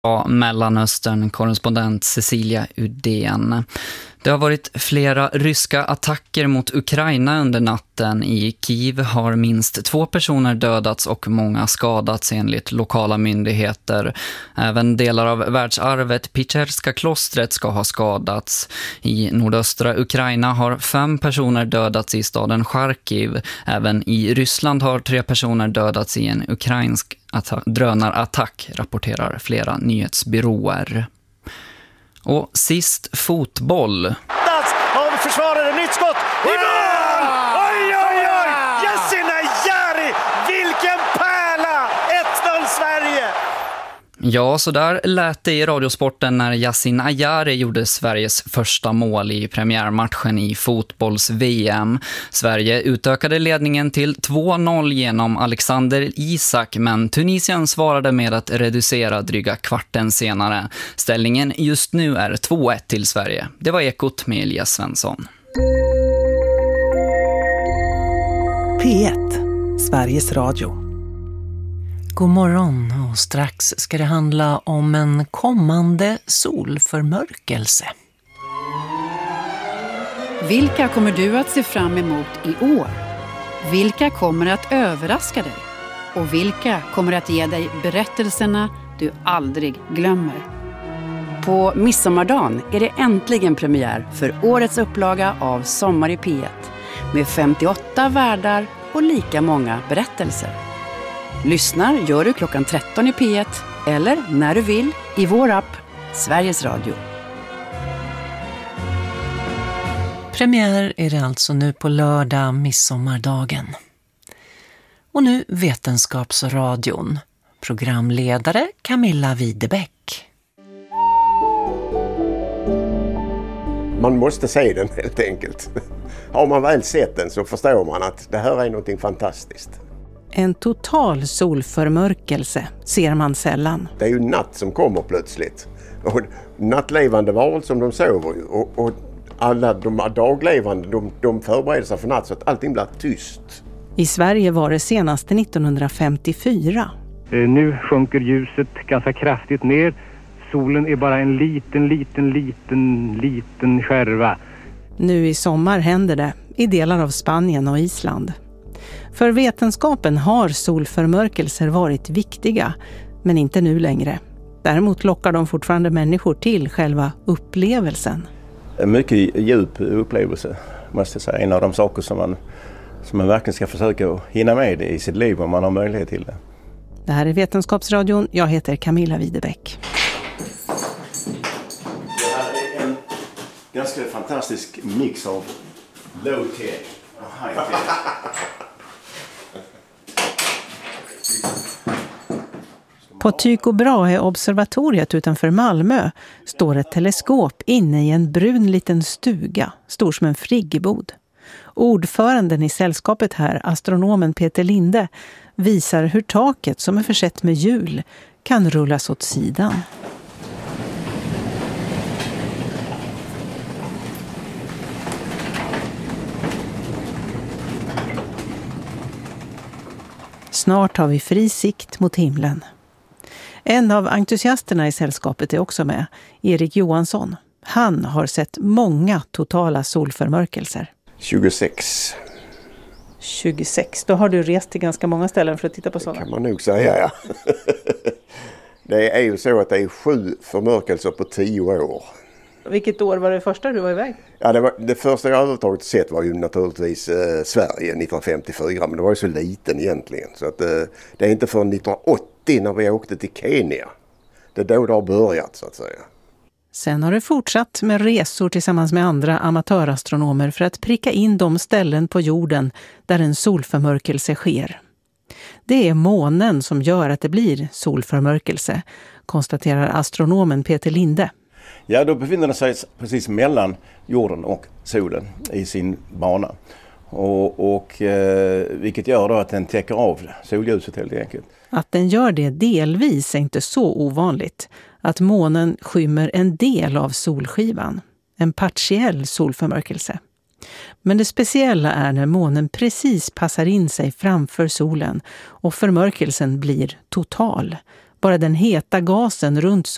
Mellanöstern-korrespondent Cecilia Udén. Det har varit flera ryska attacker mot Ukraina under natten. I Kiev har minst 2 personer dödats och många skadats enligt lokala myndigheter. Även delar av världsarvet Picherska klostret ska ha skadats. I nordöstra Ukraina har 5 personer dödats i staden Charkiv. Även i Ryssland har 3 personer dödats i en ukrainsk drönarattack, rapporterar flera nyhetsbyråer. Och sist fotboll. Försvarare, nytt skott! I mål! Oj, oj, oj! Yasin Ayari! Vilken pärla! 1-0 Sverige! Ja, så där lät det i Radiosporten när Yasin Ayari gjorde Sveriges första mål i premiärmatchen i fotbolls-VM. Sverige utökade ledningen till 2-0 genom Alexander Isak, men Tunisien svarade med att reducera dryga kvarten senare. Ställningen just nu är 2-1 till Sverige. Det var Ekot med Elias Svensson. P1, Sveriges Radio. God morgon, och strax ska det handla om en kommande solförmörkelse. Vilka kommer du att se fram emot i år? Vilka kommer att överraska dig? Och vilka kommer att ge dig berättelserna du aldrig glömmer? På midsommardagen är det äntligen premiär för årets upplaga av Sommar i P1 med 58 värdar och lika många berättelser. Lyssnar gör du klockan 13 i P1 eller när du vill i vår app Sveriges Radio. Premiär är det alltså nu på lördag, midsommardagen. Och nu Vetenskapsradion. Programledare Camilla Widebeck. Man måste se den helt enkelt. Har man väl sett den så förstår man att det här är någonting fantastiskt. En total solförmörkelse ser man sällan. Det är ju natt som kommer plötsligt. Och nattlevande varelser som de sover ju. Och alla de daglevande de förbereder sig för natt så att allting blir tyst. I Sverige var det senaste 1954. Nu sjunker ljuset ganska kraftigt ner. Solen är bara en liten skärva. Nu i sommar händer det i delar av Spanien och Island. För vetenskapen har solförmörkelser varit viktiga, men inte nu längre. Däremot lockar de fortfarande människor till själva upplevelsen. En mycket djup upplevelse, måste jag säga. En av de saker som man verkligen ska försöka hinna med i sitt liv om man har möjlighet till det. Det här är Vetenskapsradion. Jag heter Camilla Widebeck. Det här är en ganska fantastisk mix av low-tech och high-tech. På Tycho Brahe-observatoriet utanför Malmö står ett teleskop inne i en brun liten stuga, stor som en friggebod. Ordföranden i sällskapet här, astronomen Peter Linde, visar hur taket som är försett med hjul kan rullas åt sidan. Snart har vi fri sikt mot himlen. En av entusiasterna i sällskapet är också med, Erik Johansson. Han har sett många totala solförmörkelser. 26. 26, då har du rest till ganska många ställen för att titta på sådana. Det kan man nog säga, ja. Det är ju så att det är 7 förmörkelser på 10 år. Vilket år var det första du var iväg? Ja, det första jag överhuvudtaget sett var ju naturligtvis Sverige 1954, men det var ju så liten egentligen. Så att, det är inte förrän 1980 när vi åkte till Kenya. Det är då det har börjat, så att säga. Sen har det fortsatt med resor tillsammans med andra amatörastronomer för att pricka in de ställen på jorden där en solförmörkelse sker. Det är månen som gör att det blir solförmörkelse, konstaterar astronomen Peter Linde. Ja, då befinner den sig precis mellan jorden och solen i sin bana. Vilket gör då att den täcker av solljuset helt enkelt. Att den gör det delvis är inte så ovanligt. Att månen skymmer en del av solskivan. En partiell solförmörkelse. Men det speciella är när månen precis passar in sig framför solen och förmörkelsen blir total. Bara den heta gasen runt